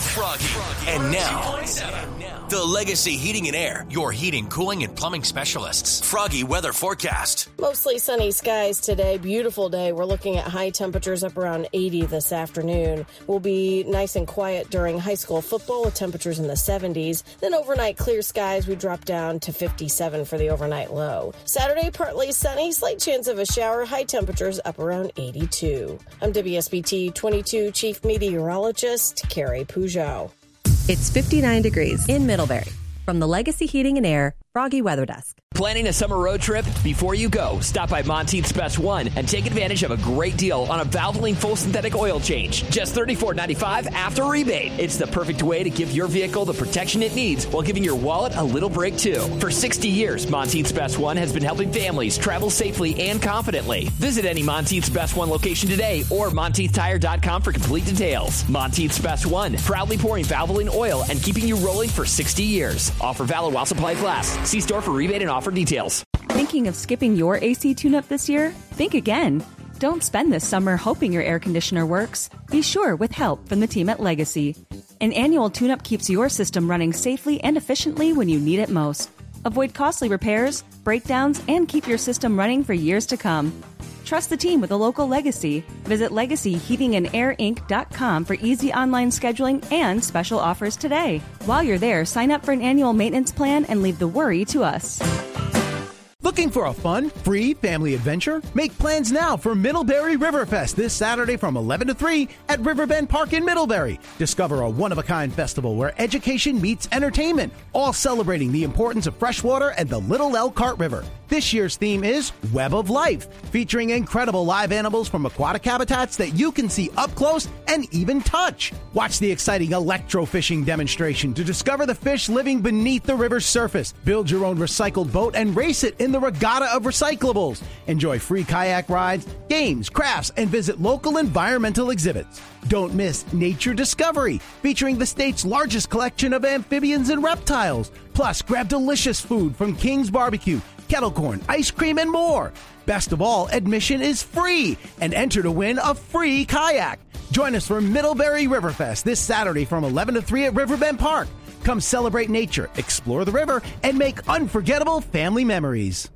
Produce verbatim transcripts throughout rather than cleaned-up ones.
Froggy. And now, the Legacy Heating and Air, your heating, cooling, and plumbing specialists. Froggy weather forecast. Mostly sunny skies today. Beautiful day. We're looking at high temperatures up around eighty this afternoon. We'll be nice and quiet during high school football with temperatures in the seventies. Then overnight clear skies, we drop down to fifty-seven for the overnight low. Saturday, partly sunny, slight chance of a shower, high temperatures up around eighty-two. I'm W S B T twenty-two Chief Meteorologist Carrie Peugeot. It's fifty-nine degrees in Middlebury. From the Legacy Heating and Air Froggy Weather Desk. Planning a summer road trip? Before you go, stop by Monteith's Best One and take advantage of a great deal on a Valvoline full synthetic oil change. Just thirty-four ninety-five after rebate. It's the perfect way to give your vehicle the protection it needs while giving your wallet a little break too. For sixty years, Monteith's Best One has been helping families travel safely and confidently. Visit any Monteith's Best One location today or Monteith Tire dot com for complete details. Monteith's Best One, proudly pouring Valvoline oil and keeping you rolling for sixty years. Offer valid while supplies last. See store for rebate and offer details. Thinking of skipping your A C tune-up this year? Think again. Don't spend this summer hoping your air conditioner works. Be sure with help from the team at Legacy. An annual tune-up keeps your system running safely and efficiently when you need it most. Avoid costly repairs, breakdowns, and keep your system running for years to come. Trust the team with a local Legacy. Visit legacy heating and air inc dot com for easy online scheduling and special offers today. While you're there, sign up for an annual maintenance plan and leave the worry to us. Looking for a fun, free family adventure? Make plans now for Middlebury Riverfest this Saturday from eleven to three at Riverbend Park in Middlebury. Discover a one-of-a-kind festival where education meets entertainment, all celebrating the importance of freshwater and the Little Elkhart River. This year's theme is Web of Life, featuring incredible live animals from aquatic habitats that you can see up close and even touch. Watch the exciting electrofishing demonstration to discover the fish living beneath the river's surface. Build your own recycled boat and race it in the regatta of recyclables. Enjoy free kayak rides, games, crafts, and visit local environmental exhibits. Don't miss Nature Discovery, featuring the state's largest collection of amphibians and reptiles. Plus, grab delicious food from King's Barbecue, kettle corn, ice cream, and more. Best of all, admission is free, and enter to win a free kayak. Join us for Middlebury Riverfest this Saturday from eleven to three at Riverbend Park. Come celebrate nature, explore the river, and make unforgettable family memories.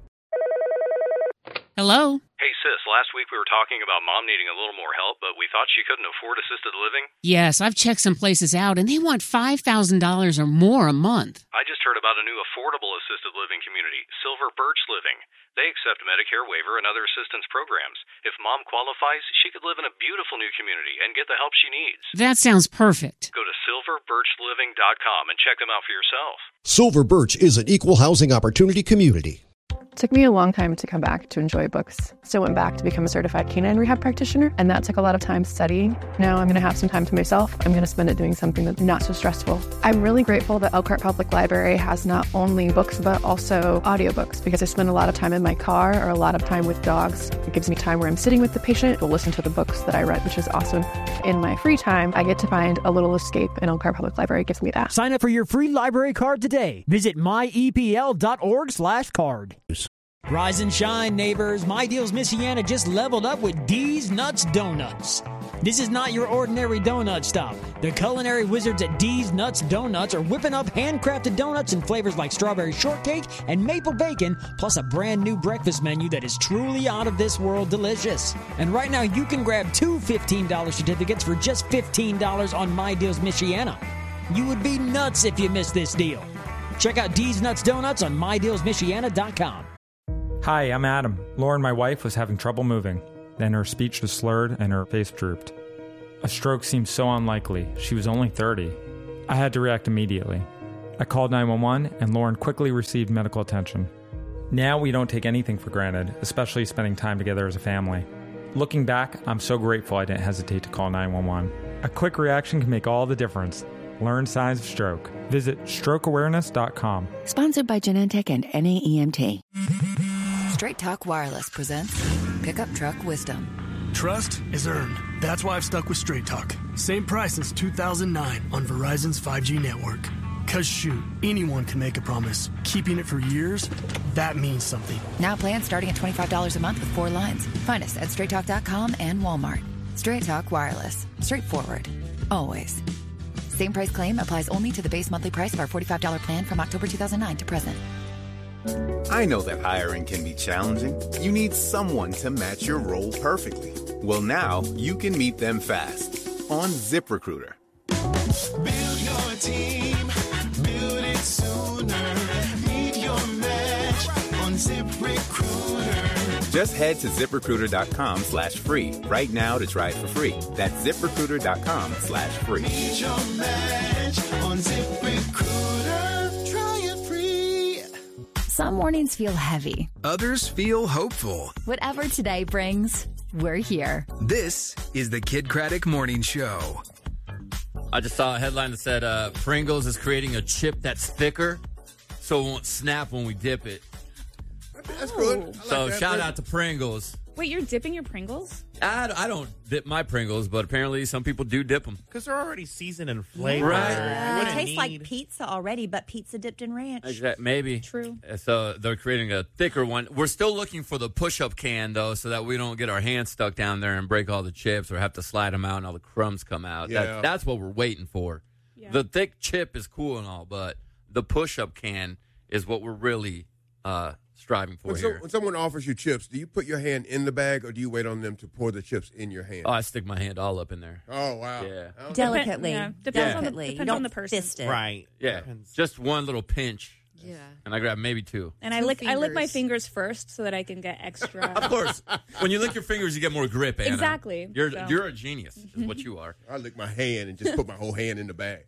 Hello? Hey, sis, last week we were talking about Mom needing a little more help, but we thought she couldn't afford assisted living. Yes, I've checked some places out, and they want five thousand dollars or more a month. I just heard about a new affordable assisted living community, Silver Birch Living. They accept Medicare waiver and other assistance programs. If Mom qualifies, she could live in a beautiful new community and get the help she needs. That sounds perfect. Go to silver birch living dot com and check them out for yourself. Silver Birch is an equal housing opportunity community. It took me a long time to come back to enjoy books. So I went back to become a certified canine rehab practitioner, and that took a lot of time studying. Now I'm going to have some time to myself. I'm going to spend it doing something that's not so stressful. I'm really grateful that Elkhart Public Library has not only books, but also audiobooks, because I spend a lot of time in my car or a lot of time with dogs. It gives me time where I'm sitting with the patient to listen to the books that I read, which is awesome. In my free time, I get to find a little escape, and Elkhart Public Library gives me that. Sign up for your free library card today. Visit my e p l dot org slash card. Rise and shine, neighbors. My Deals Michiana just leveled up with D's Nuts Donuts. This is not your ordinary donut stop. The culinary wizards at D's Nuts Donuts are whipping up handcrafted donuts in flavors like strawberry shortcake and maple bacon, plus a brand new breakfast menu that is truly out of this world delicious. And right now you can grab two fifteen dollars certificates for just fifteen dollars on My Deals Michiana. You would be nuts if you missed this deal. Check out D's Nuts Donuts on my deals michiana dot com. Hi, I'm Adam. Lauren, my wife, was having trouble moving. Then her speech was slurred and her face drooped. A stroke seemed so unlikely. She was only thirty. I had to react immediately. I called nine one one, and Lauren quickly received medical attention. Now we don't take anything for granted, especially spending time together as a family. Looking back, I'm so grateful I didn't hesitate to call nine one one. A quick reaction can make all the difference. Learn signs of stroke. Visit stroke awareness dot com. Sponsored by Genentech and N A E M T. Straight Talk Wireless presents Pickup Truck Wisdom. Trust is earned. That's why I've stuck with Straight Talk. Same price since two thousand nine on Verizon's five G network. Cause shoot, anyone can make a promise. Keeping it for years, that means something. Now plans starting at twenty-five dollars a month with four lines. Find us at straight talk dot com and Walmart. Straight Talk Wireless. Straightforward. Always. Same price claim applies only to the base monthly price of our forty-five dollars plan from October two thousand nine to present. I know that hiring can be challenging. You need someone to match your role perfectly. Well, now you can meet them fast on ZipRecruiter. Build your team, build it sooner. Meet your match on ZipRecruiter. Just head to ZipRecruiter.com slash free right now to try it for free. That's ZipRecruiter.com slash free. Meet your match on ZipRecruiter. Try it free. Some mornings feel heavy. Others feel hopeful. Whatever today brings, we're here. This is the Kid Craddock Morning Show. I just saw a headline that said uh, Pringles is creating a chip that's thicker so it won't snap when we dip it. That's good. I like So that. shout out to Pringles. Wait, you're dipping your Pringles? I, I don't dip my Pringles, but apparently some people do dip them. Because they're already seasoned and flavored. Right. You It wouldn't tastes need- like pizza already, but pizza dipped in ranch. Exactly. Maybe. True. So they're creating a thicker one. We're still looking for the push-up can, though, so that we don't get our hands stuck down there and break all the chips or have to slide them out and all the crumbs come out. Yeah. That, that's what we're waiting for. Yeah. The thick chip is cool and all, but the push-up can is what we're really uh, striving for When, so, here. when someone offers you chips, do you put your hand in the bag or do you wait on them to pour the chips in your hand? Oh, I stick my hand all up in there. Oh, wow. Yeah. Okay. Delicately. Yeah, depends on the- Delicately. depends you don't on the person. fist it. Right. Yeah. Just one little pinch. Yeah. And I grab maybe two. And I Two lick I lick my fingers. fingers first so that I can get extra. Of course. When you lick your fingers, you get more grip, Anna. Exactly. You're, So- you're a genius, is what you are. I lick my hand and just put my whole hand in the bag.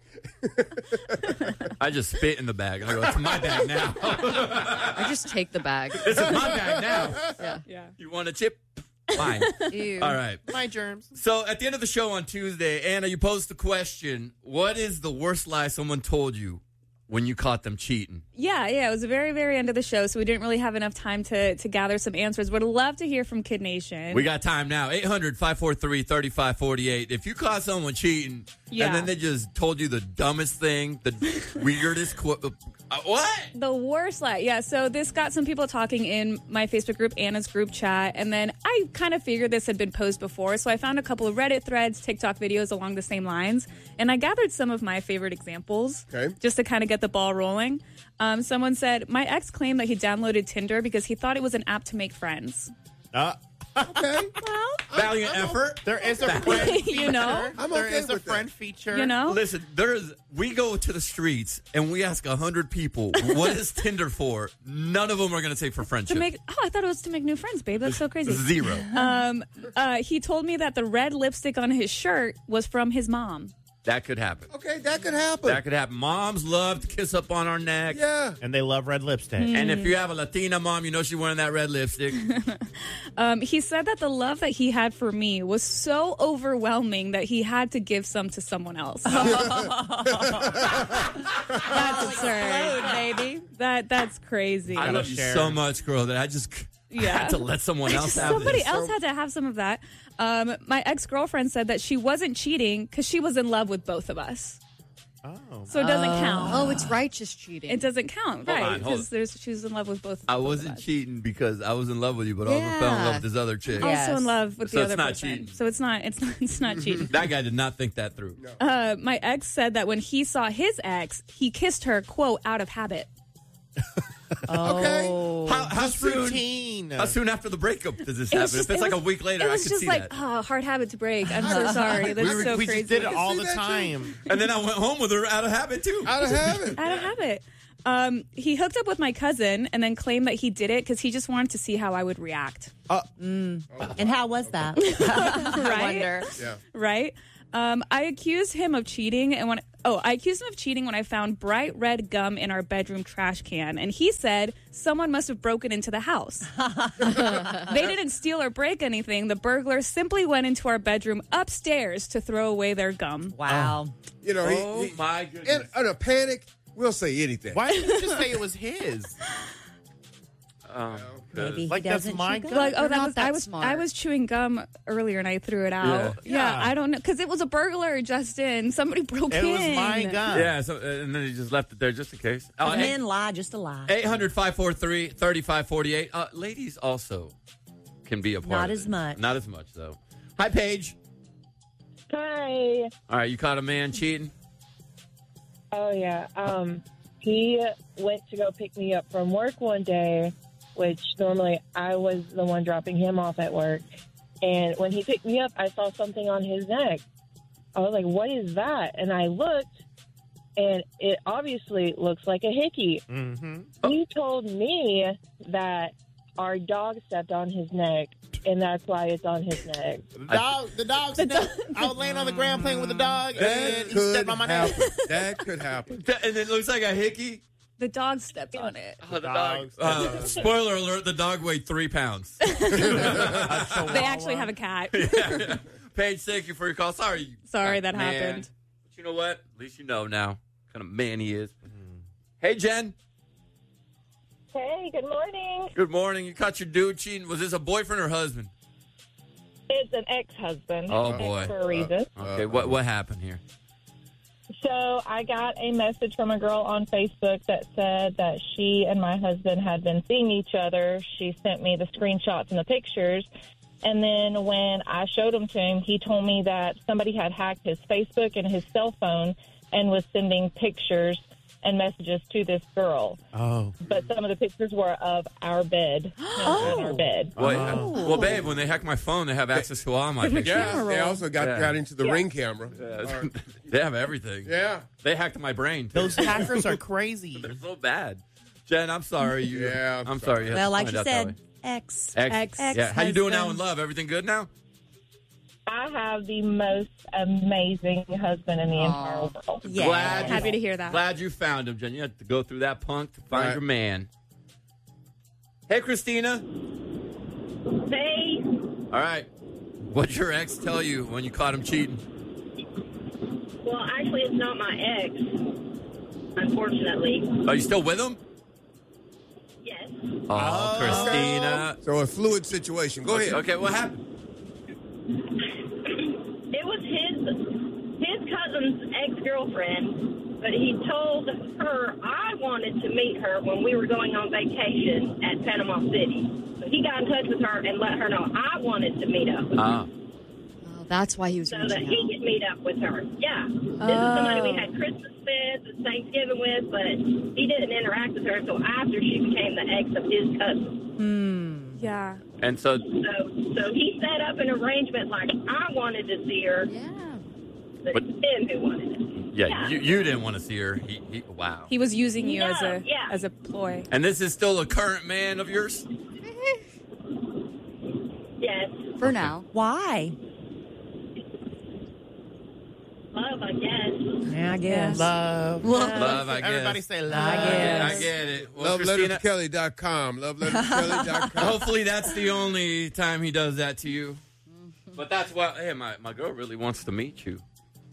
I just spit in the bag. And I go, it's my bag now. I just take the bag. This is my bag now. Yeah. Yeah. You want a chip? Fine. Ew. All right. My germs. So at the end of the show on Tuesday, Anna, you posed the question, what is the worst lie someone told you when you caught them cheating? Yeah, yeah. It was the very, very end of the show, so we didn't really have enough time to, to gather some answers. Would love to hear from Kid Nation. We got time now. eight hundred, five four three, three five four eight. If you caught someone cheating Yeah. and then they just told you the dumbest thing, the weirdest qu- uh, what? The worst lie. Yeah, so this got some people talking in my Facebook group, Anna's group chat, and then I kind of figured this had been posed before, so I found a couple of Reddit threads, TikTok videos along the same lines, and I gathered some of my favorite examples Okay. just to kind of get the ball rolling. Um, someone said, my ex claimed that he downloaded Tinder because he thought it was an app to make friends. Uh, Okay. Well, Valiant effort. there is a friend feature. You know? I'm There okay is a with that. friend feature. You know? Listen, there's we go to the streets and we ask a hundred people, what is Tinder for? None of them are going to say for friendship. To make, oh, I thought it was to make new friends, babe. That's so crazy. Zero. Um, uh, he told me that the red lipstick on his shirt was from his mom. That could happen. Okay, that could happen. That could happen. Moms love to kiss up on our neck. Yeah. And they love red lipstick. And if you have a Latina mom, you know she's wearing that red lipstick. Um, he said that the love that he had for me was so overwhelming that he had to give some to someone else. That's absurd, baby. That that's crazy. I love you so much, girl, that I just Yeah. had to let someone else have Somebody this. else had to have some of that. Um, my ex-girlfriend said that she wasn't cheating because she was in love with both of us. Oh. So it doesn't count. Oh, it's righteous cheating. It doesn't count, Hold on, right? hold Because there's she was in love with both. I both wasn't of us. cheating because I was in love with you, but I also fell in love with this other chick. Also in love with So the it's other not person. cheating. So it's not. It's not. It's not cheating. That guy did not think that through. Uh, my ex said that when he saw his ex, he kissed her, quote, out of habit. Okay. How, how Just soon? routine. How soon after the breakup does this It happen? was just- if it's it like was- a week later, It I was could just see like, that. oh, hard habit to break. I'm so sorry. That's we so we crazy. just did it all see the that too. time. And then I went home with her out of habit too. Out of habit. Out of habit. Um, he hooked up with my cousin and then claimed that he did it because he just wanted to see how I would react. Uh, And how was that? Right? wonder. Yeah. Right? Um, I accused him of cheating, and when oh, I accused him of cheating when I found bright red gum in our bedroom trash can, and he said someone must have broken into the house. They didn't steal or break anything. The burglars simply went into our bedroom upstairs to throw away their gum. Wow. You know, Oh, he, he, my goodness. in, in a panic, we'll say anything. Why didn't you just say it was his? Um, Maybe he Like, that's doesn't my chew gum? Like, oh, You're that not was that I was smart. I was chewing gum earlier and I threw it out. Yeah. Yeah, Yeah. I don't know because it was a burglar, Justin. Somebody broke It in. was my gun. Yeah, so, uh, and then he just left it there just in case. A Uh, men lie, just a lie. eight hundred, five four three, three five four eight. Uh, ladies also can be a part Not of as it. much. Not as much, though. Hi, Paige. Hi. All right, you caught a man cheating? Oh, yeah. Um, he went to go pick me up from work one day, which normally I was the one dropping him off at work. And when he picked me up, I saw something on his neck. I was like, what is that? And I looked, and it obviously looks like a hickey. Mm-hmm. He told me that our dog stepped on his neck, and that's why it's on his neck. The dog, the dog stepped. I was laying on the ground playing with the dog, and he stepped on my neck. That could happen. And it looks like a hickey. The dog stepped on it. Oh, the dog. Uh, spoiler alert: the dog weighed three pounds. They actually have a cat. Yeah. Paige, thank you for your call. Sorry. Sorry that man. happened. But you know what? At least you know now what kind of man he is. Hey, Jen. Hey, good morning. Good morning. You caught your dude cheating. Was this a boyfriend or husband? It's an ex-husband. Oh, boy. For a reason. Okay, what what happened here? So I got a message from a girl on Facebook that said that she and my husband had been seeing each other. She sent me the screenshots and the pictures. And then when I showed them to him, he told me that somebody had hacked his Facebook and his cell phone and was sending pictures and messages to this girl. Oh. But some of the pictures were of our bed. Oh. our bed. Well, well, babe, when they hack my phone, they have access to all my pictures. Yeah, they also got, Yeah. got into the Yeah. ring camera. Yeah. They have everything. Yeah. They hacked my brain. Too. Those hackers are crazy. They're so bad. Jen, I'm sorry. You, Yeah, I'm, I'm sorry. you had Well, to like find you out that said, way. ex. Ex. Ex. Yeah. How you doing now in husband. love? Everything good now? I have the most amazing husband in the entire world. Yeah. Glad you- Happy to hear that. Glad you found him, Jen. You had to go through that punk to find Right. your man. Hey, Christina. Hey. All right. What'd your ex tell you when you caught him cheating? Well, actually, it's not my ex, unfortunately. Are you still with him? Yes. Oh, Christina. So a fluid situation. Go okay, ahead. Okay, what happened? It was his his cousin's ex-girlfriend, but he told her I wanted to meet her when we were going on vacation at Panama City. So he got in touch with her and let her know I wanted to meet up with her. Ah. Oh, that's why he was So reaching that he out. could meet up with her. Yeah. This is Oh. somebody we had Christmas with, and Thanksgiving with, but he didn't interact with her until after she became the ex of his cousin. Hmm. Yeah. And so, So, so he set up an arrangement like I wanted to see her, Yeah. but, But- it's him who wanted to. yeah, Yeah. You, you didn't want to see her. He, he, wow. He was using you No, as a yeah. as a ploy. And this is still a current man of yours? Yes. For now. Why? Love, I guess. Yeah, I guess. Love. Love, I guess. Everybody say love. I guess. I get it. Well, Love letter to Christina, Kelly dot com. Love letter to Kelly dot com. hopefully that's the only time he does that to you. But that's why, hey, my, my girl really wants to meet you.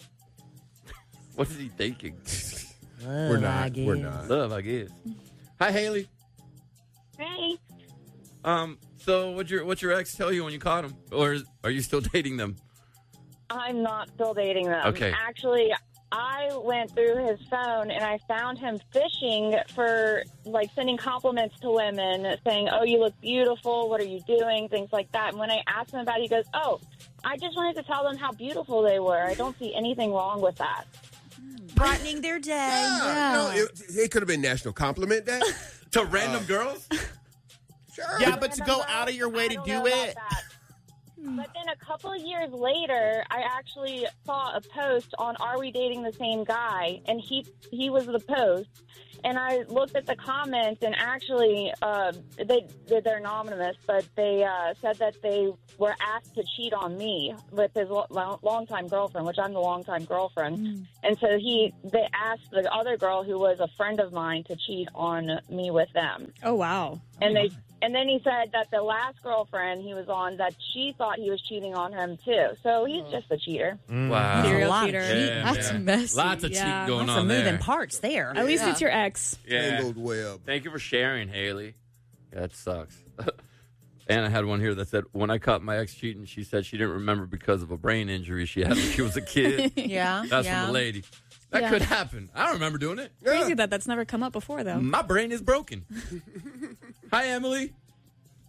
What is he thinking? We're Love, I not. We're guess. not. Love, I guess. Hi, Haley. Hey. Um, so what'd your, what'd your ex tell you when you caught him? Or is, are you still dating them? I'm not still dating them. Okay. Actually, I went through his phone and I found him fishing for, like, sending compliments to women, saying, oh, you look beautiful, what are you doing, things like that. And when I asked him about it, he goes, oh, I just wanted to tell them how beautiful they were. I don't see anything wrong with that. Brightening their day. Yeah, no, it, it could have been National Compliment Day. To random girls? Sure. Yeah, but to go out of your way I to don't do know about it. that. But then a couple of years later, I actually saw a post on "Are we dating the same guy?" and he he was the post. And I looked at the comments, and actually, uh, they they're anonymous, but they uh, said that they were asked to cheat on me with his lo- longtime girlfriend, which I'm the longtime girlfriend. Mm. And so he they asked the other girl, who was a friend of mine, to cheat on me with them. Oh wow. And they and then he said that the last girlfriend he was on, that she thought he was cheating on him too. So he's just a cheater. Wow. Serial a lot of cheater. Yeah, That's yeah. messy. Lots of Yeah. cheating going Lots on of moving there. parts there. At least Yeah. it's your ex. Yeah. Tangled web. Thank you for sharing, Haley. Yeah, that sucks. And I had one here that said, when I caught my ex cheating, she said she didn't remember because of a brain injury she had when she was a kid. Yeah. That's yeah. from a lady. That Yeah. could happen. I don't remember doing it. Crazy that that's never come up before though. My brain is broken. Hi, Emily.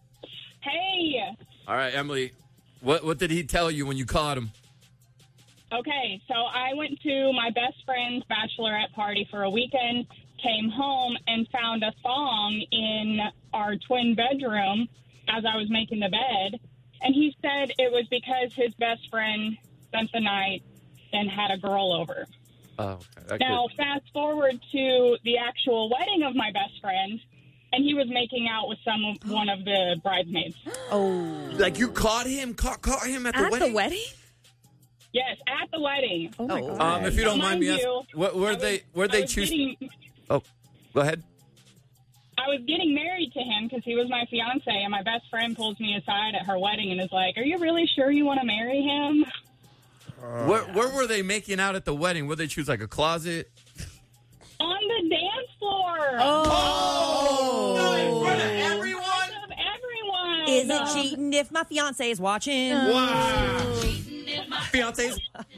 Hey. All right, Emily. What what did he tell you when you caught him? Okay, so I went to my best friend's bachelorette party for a weekend, came home, and found a thong in our twin bedroom as I was making the bed. And he said it was because his best friend spent the night and had a girl over. Oh, okay. That Now, could- fast forward to the actual wedding of my best friend, and he was making out with some of, one of the bridesmaids. Oh. Like you caught him? Caught, caught him at the At wedding? the wedding? Yes, at the wedding. Oh, my Um, God. if you don't Now, mind me mind asking, you, where, where I they was- where I they was choose? getting- Oh, go ahead. I was getting married to him because he was my fiance, and my best friend pulls me aside at her wedding and is like, "Are you really sure you want to marry him?" Where where were they making out at the wedding? Where they choose like a closet? On the dance floor. Oh. In front of everyone. In front of everyone. Is it cheating if my fiance is watching? Wow. Fiancés.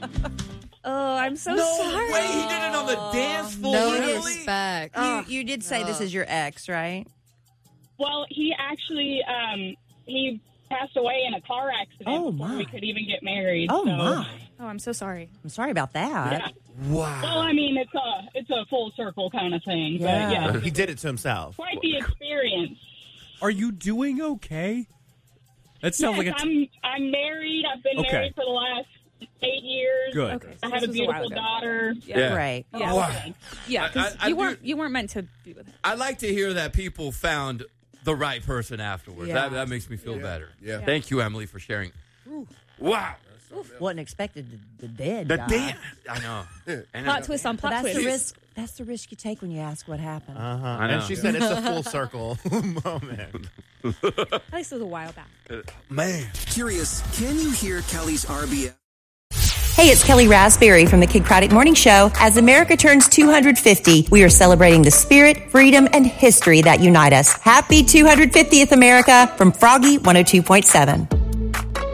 Oh, I'm so No sorry. way, he did it on the dance floor. No Really? respect. You, you did say this is your ex, right? Well, he actually um, he passed away in a car accident Oh, before my. we could even get married. Oh, so. my. Oh, I'm so sorry. I'm sorry about that. Yeah. Wow. Well, I mean, it's a it's a full circle kind of thing. Yeah. But yeah, He did it to himself. quite the experience. Are you doing okay? That sounds yes, like a. I'm I'm married. I've been Okay. married for the last eight years. Good. Okay, I so have this a was a while beautiful ago. daughter. Yeah. Right. Yeah. Wow. Yeah, because I- I- I you do- weren't you weren't meant to be with him. I like to hear that people found the right person afterwards. Yeah. That, that makes me feel Yeah. better. Yeah. Thank you, Emily, for sharing. Wow. Wasn't expected the, the dead. The guy. damn. I know. And Plot it- twist on But plot that's twist. the risk. That's the risk you take when you ask what happened. Uh-huh. I know. And she said it's a full circle moment. At least it was a while back. Man. Curious, can you hear Kelly's R B F? Hey, it's Kelly Raspberry from the Kid Craddock Morning Show. As America turns two hundred fifty, we are celebrating the spirit, freedom, and history that unite us. Happy two hundred fiftieth, America, from Froggy one oh two point seven.